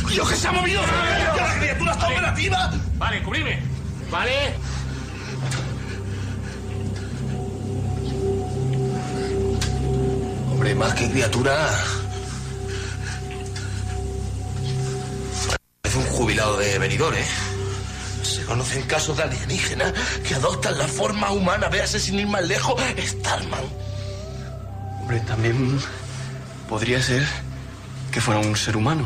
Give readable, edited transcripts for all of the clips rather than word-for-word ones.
¡Tío, que se ha movido! ¡Ya la criatura está operativa! Vale, cubrime. Vale. Hombre, más que criatura... Es un jubilado de Benidorm, ¿eh? Se conocen casos de alienígenas que adoptan la forma humana. Véase sin ir más lejos, Starman. Hombre, también podría ser que fuera un ser humano.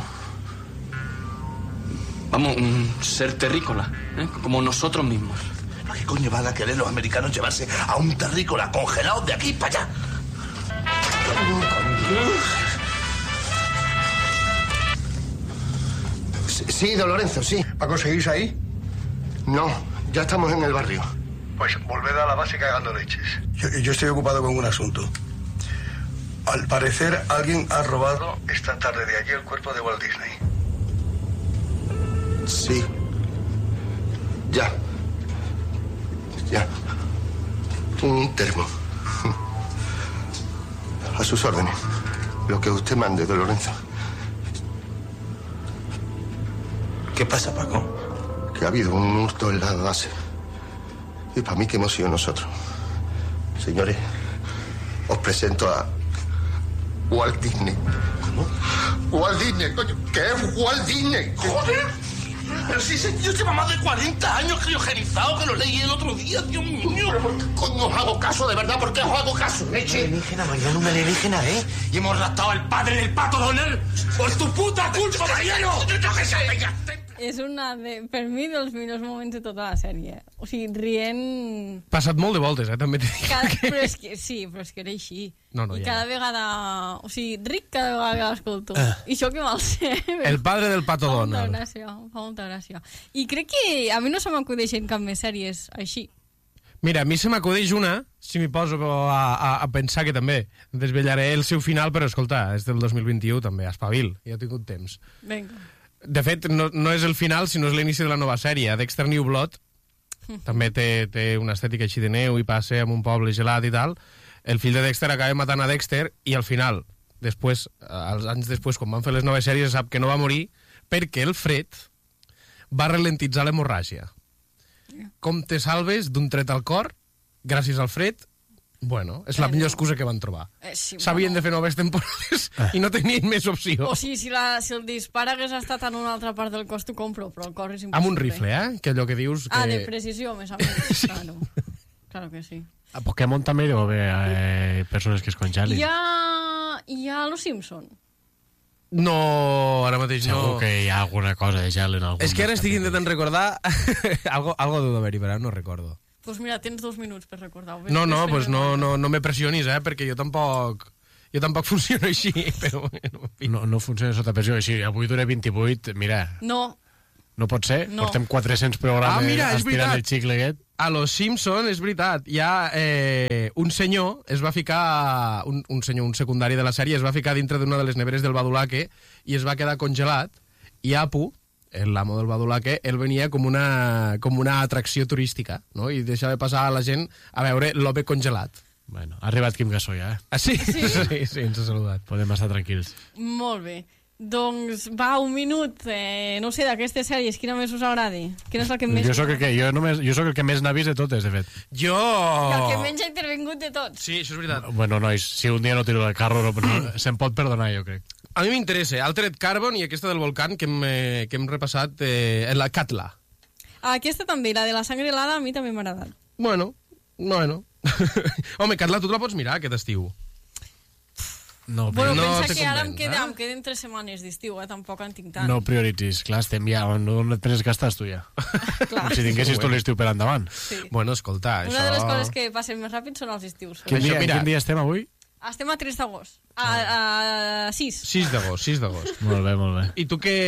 Vamos, un ser terrícola, ¿eh? Como nosotros mismos. ¿Para qué coño van a querer los americanos llevarse a un terrícola congelado de aquí para allá? Sí, don Lorenzo, sí. ¿Paco, seguís ahí? No, ya estamos en el barrio. Pues volved a la base cagando leches. Yo estoy ocupado con un asunto. Al parecer, alguien ha robado esta tarde de ayer el cuerpo de Walt Disney. Sí. Ya. Un termo. A sus órdenes. Lo que usted mande, don Lorenzo. ¿Qué pasa, Paco? Que ha habido un hurto en la base. Y para mí que hemos sido nosotros. Señores, os presento a Walt Disney. ¿Cómo? Walt Disney, coño. ¿Qué es Walt Disney? ¡Joder! Pero si ese tío lleva más de 40 años criogenizado, que lo leí el otro día, Dios mío. ¿Pero por qué coño os hago caso, de verdad? ¿Por qué os hago caso, leche? Alienígena, Mariano, un alienígena, ¿eh? Y hemos raptado al padre del Pato Donald por tu puta culpa, Mariano. És una, per mi, dels millors moments de tota la sèrie. O sigui, rient... Passat molt de voltes, també t'he dit. Però és que, sí, però és que era així. No, I ja cada vegada... O sigui, ric cada vegada que l'escolto. I això que mal sé. El padre del Pato Donald. Fa molta gràcia. I crec que a mi no se m'acudeixen cap més sèries així. Mira, a mi se m'acudeix una, si m'hi poso a pensar que també desvetllaré el seu final, però escolta, és del 2021 també, espavil, ja he tingut temps. Vinga. De fet, no és el final, sinó és l'inici de la nova sèrie. Dexter New Blood també té una estètica així de neu i passa en un poble gelat i tal. El fill de Dexter acaba matant a Dexter i al final, després, als anys després, quan van fer les noves sèries, sap que no va morir perquè el fred va ralentitzar l'hemorràgia. Com te salves d'un tret al cor gràcies al fred? Bueno, és la millor excusa que van trobar. Sí, S'havien de fer noves temporades i no tenien més opció. O sigui, si el dispar hagués estat en una altra part del cos, t'ho compro, però el cor és impossible. Amb un rifle, que allò que dius... Que... de precisió, més o menys. Sí. Claro que sí. A Pokémon també hi deu haver persones que es congelin. Hi ha Los Simpson. No, ara mateix no. Segur que hi ha alguna cosa de gel en algun... És que ara estic intentant recordar... algo deu d'haver-hi, però no recordo. Doncs mira, tens 2 minuts per recordar-ho. Pues no me pressionis, perquè jo tampoc funciono així, però bueno. No funciona sota pressió, així, avui dura 28, mira... No pot ser? No. Portem 400 programes estirant el xicle aquest. A Los Simpson, és veritat, hi ha un senyor, es va ficar, un secundari de la sèrie, es va ficar dintre d'una de les neveres del Badulaque i es va quedar congelat, i Apu, l'amo del Badulaque, ell venia com una atracció turística, no? I deixava passar a la gent a veure l'home congelat. Bueno, ha arribat Quim Gasó ja, Ah, sí? Sí, ens ha saludat. Podem estar tranquils. Molt bé. Doncs va, un minut. No sé, d'aquestes sèries, quina més us agradi? Quin és el que més... Jo soc el que més n'ha vist de totes, de fet. Jo... El que menys ha intervingut de tots. Sí, això és veritat. Bueno, nois, si un dia no tiro el carro, se'm pot perdonar, jo crec. A mi m'interessa Altered Carbon i aquesta del volcán que hem repassat, la Katla. Aquesta també, la de la sang helada, a mi també m'ha agradat. Bueno. Home, Katla, tu te la pots mirar aquest estiu. No, pensa que ara em queden 3 setmanes d'estiu, tampoc en tinc tant. No prioritzis, clar, estem ja, no et penses que estàs tu ja. Com si tinguessis tot l'estiu per endavant. Sí. Bueno, escolta, això... Una de les coses que passen més ràpid són els estius. Quin dia estem avui? Estem a 3 d'agost. A 6. 6 d'agost. Molt bé. I tu què...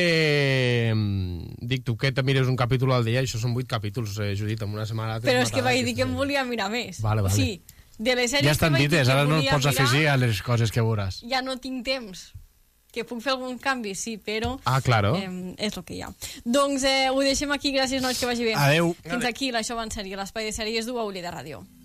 Dic, tu que te mires un capítol al dia, això són 8 capítols, Judit, en una setmana... Però és que vaig dir que em volia mirar més. Vale. Sí, de les sèries ja estan dites, ara no et pots afegir a les coses que veuràs. Ja no tinc temps. Que puc fer algun canvi, sí, però... claro. És el que hi ha. Doncs ho deixem aquí, gràcies, nois, que vagi bé. Adeu. Fins aquí, l'Això va en sèrie, l'espai de sèries d'UAULI de Ràdio.